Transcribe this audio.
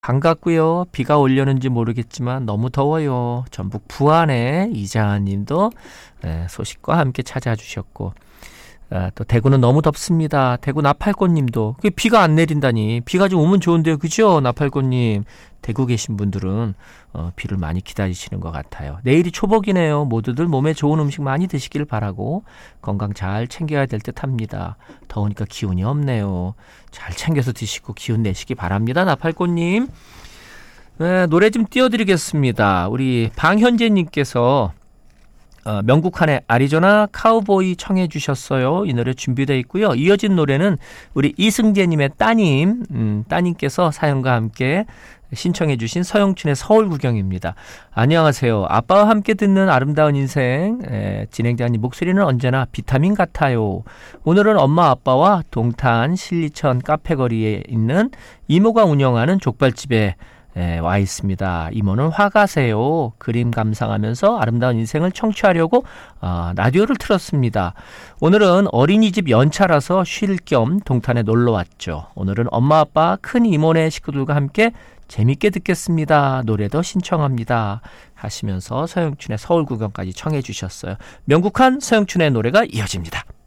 반갑고요. 비가 올려는지 모르겠지만 너무 더워요. 전북 부안의 이자은 님도 소식과 함께 찾아주셨고, 또 대구는 너무 덥습니다. 대구 나팔꽃 님도 비가 안 내린다니. 비가 좀 오면 좋은데요. 그죠? 나팔꽃 님. 대구 계신 분들은 비를 많이 기다리시는 것 같아요. 내일이 초복이네요. 모두들 몸에 좋은 음식 많이 드시길 바라고 건강 잘 챙겨야 될 듯 합니다. 더우니까 기운이 없네요. 잘 챙겨서 드시고 기운 내시기 바랍니다. 나팔꽃님. 노래 좀 띄워드리겠습니다. 우리 방현재님께서 명국한의 아리조나 카우보이 청해 주셨어요. 이 노래 준비되어 있고요. 이어진 노래는 우리 이승재님의 따님께서 사연과 함께 신청해 주신 서영춘의 서울구경입니다. 안녕하세요. 아빠와 함께 듣는 아름다운 인생, 진행자님 목소리는 언제나 비타민 같아요. 오늘은 엄마 아빠와 동탄 신리천 카페거리에 있는 이모가 운영하는 족발집에 와 있습니다. 이모는 화가세요. 그림 감상하면서 아름다운 인생을 청취하려고 라디오를 틀었습니다. 오늘은 어린이집 연차라서 쉴 겸 동탄에 놀러 왔죠. 오늘은 엄마 아빠 큰 이모네 식구들과 함께 재밌게 듣겠습니다. 노래도 신청합니다. 하시면서 서영춘의 서울구경까지 청해 주셨어요. 명국한 서영춘의 노래가 이어집니다.